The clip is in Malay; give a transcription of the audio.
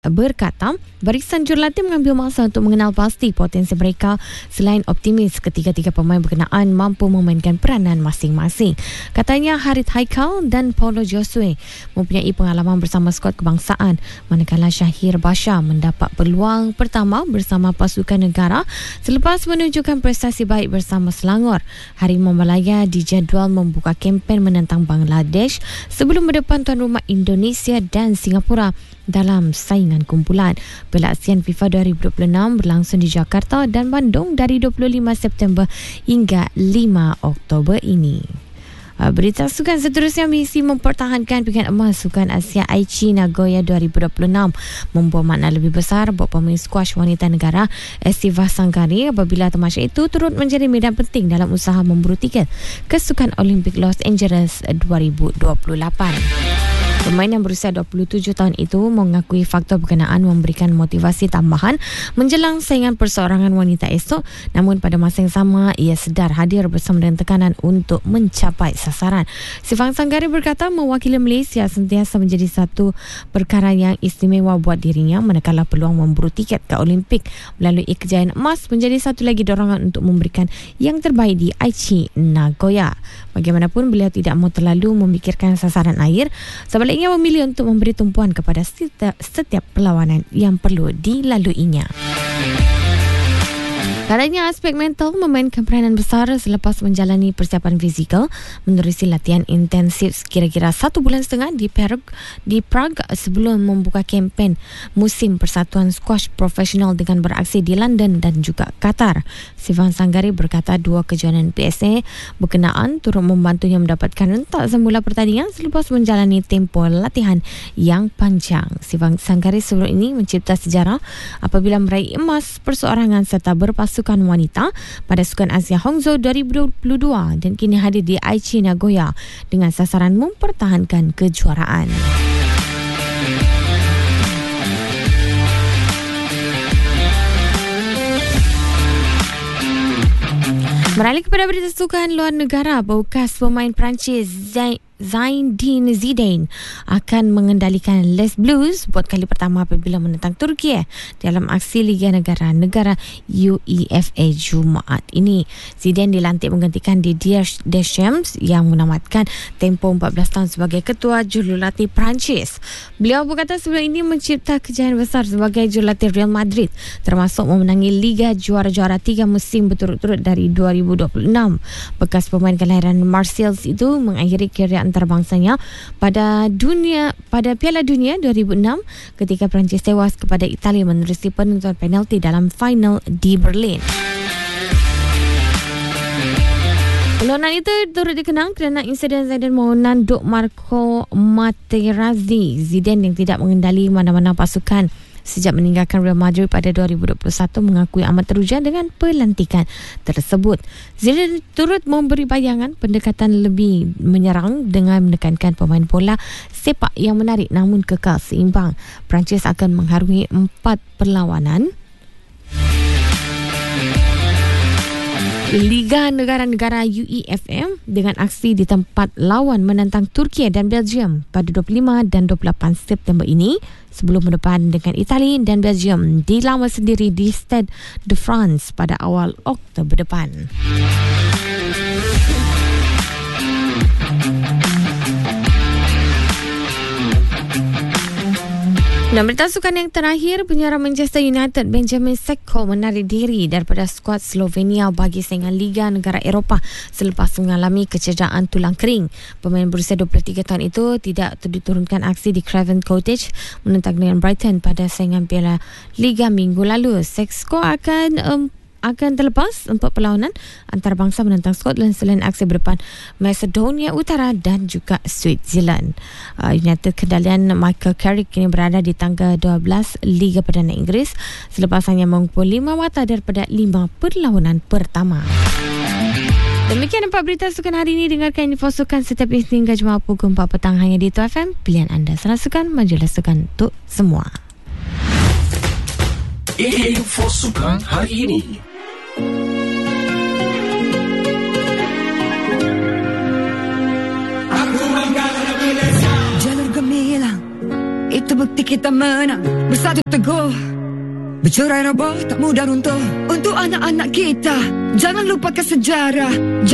berkata barisan jurulatih mengambil masa untuk mengenal pasti potensi mereka selain optimis ketiga-tiga pemain berkenaan mampu memainkan peranan masing-masing. Katanya Harith Haikal dan Paulo Josue mempunyai pengalaman bersama skuad kebangsaan, manakala Syahir Bashar mendapat peluang pertama bersama pasukan negara selepas menunjukkan prestasi baik bersama Selangor. Harimau Malaya dijadual membuka kempen menentang Bangladesh sebelum berdepan tuan rumah Indonesia dan Singapura dalam saingan kumpulan. Piala ASEAN FIFA 2026 berlangsung di Jakarta dan Bandung dari 25 September hingga 5 Oktober ini. Berita sukan seterusnya, misi mempertahankan peringkat emas Sukan Asia Aichi Nagoya 2026 membawa makna lebih besar buat pemain skuash wanita negara Siva Sanggari apabila tamasya itu turut menjadi medan penting dalam usaha memburu tiket ke Sukan Olimpik Los Angeles 2028. Pemain yang berusia 27 tahun itu mengakui faktor berkenaan memberikan motivasi tambahan menjelang saingan perseorangan wanita esok, namun pada masa yang sama ia sedar hadir bersama dengan tekanan untuk mencapai sasaran. Sivang Sanggari berkata mewakili Malaysia sentiasa menjadi satu perkara yang istimewa buat dirinya, manakala peluang memburu tiket ke Olimpik melalui kejayaan emas menjadi satu lagi dorongan untuk memberikan yang terbaik di Aichi Nagoya. Bagaimanapun beliau tidak mahu terlalu memikirkan sasaran akhir, sebaliknya memilih untuk memberi tumpuan kepada setiap perlawanan yang perlu dilaluinya. Katanya aspek mental memainkan peranan besar selepas menjalani persiapan fizikal menerusi latihan intensif kira-kira 1.5 bulan di Prague sebelum membuka kempen musim Persatuan Squash Profesional dengan beraksi di London dan juga Qatar. Sivang Sanggari berkata dua kejuaraan PSA berkenaan turut membantunya mendapatkan rentak semula pertandingan selepas menjalani tempoh latihan yang panjang. Sivang Sanggari sebelum ini mencipta sejarah apabila meraih emas perseorangan serta berpasukan wanita pada Sukan Asia Hangzhou 2022 dan kini hadir di Aichi Nagoya dengan sasaran mempertahankan kejuaraan. Beralih kepada berita sukan luar negara, bekas pemain Perancis Zinedine Zidane akan mengendalikan Les Blues buat kali pertama apabila menentang Turki dalam aksi Liga Negara-Negara UEFA Jumaat ini. Zidane dilantik menggantikan Didier Deschamps yang menamatkan tempoh 14 tahun sebagai ketua jurulatih Perancis. Beliau berkata sebelum ini mencipta kejayaan besar sebagai jurulatih Real Madrid, termasuk memenangi Liga Juara-Juara 3 musim berturut-turut dari 2026. Bekas pemain kelahiran Marseille itu mengakhiri karier antarbangsanya pada Piala Dunia 2006 ketika Perancis tewas kepada Italia menerusi penentuan penalti dalam final di Berlin. Perlawanan itu turut dikenang kerana insiden Zidane menanduk Marco Materazzi. Zidane yang tidak mengendali mana-mana pasukan sejak meninggalkan Real Madrid pada 2021 mengakui amat teruja dengan pelantikan tersebut. Zidane turut memberi bayangan pendekatan lebih menyerang dengan menekankan pemain bola sepak yang menarik namun kekal seimbang. Perancis akan mengharungi 4 perlawanan Liga Negara-Negara UEFA dengan aksi di tempat lawan menentang Turki dan Belgium pada 25 dan 28 September ini sebelum berdepan dengan Itali dan Belgium di lawan sendiri di Stade de France pada awal Oktober depan. Dan berita sukan yang terakhir, penyerang Manchester United Benjamin Sesko menarik diri daripada skuad Slovenia bagi saingan Liga Negara Eropah selepas mengalami kecederaan tulang kering. Pemain berusia 23 tahun itu tidak diturunkan aksi di Craven Cottage menentang dengan Brighton pada saingan Piala Liga minggu lalu. Sesko akan terlepas 4 perlawanan antarabangsa menentang Scotland selain aksi berdepan Macedonia Utara dan juga Switzerland. United kendalian Michael Carrick kini berada di tangga 12 Liga Perdana Inggeris selepas hanya mengumpul 5 mata daripada 5 perlawanan pertama. Demikian 4 berita sukan hari ini. Dengarkan info sukan setiap Isnin hingga Jumaat pukul 4 petang hanya di Tuah FM. Pilihan anda, salah sukan, majalah sukan untuk semua. Info sukan hari ini. Jalur gemilang itu bukti kita menang, bersatu teguh. Bercerai roboh tak mudah runtuh. Untuk anak-anak kita, jangan lupakan sejarah.